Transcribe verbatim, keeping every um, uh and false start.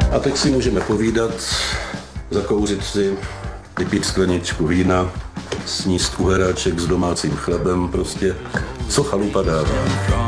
A teď si můžeme povídat, zakouřit si, vypít skleničku vína, sníst uheráček s domácím chlebem, prostě co chalupa dává.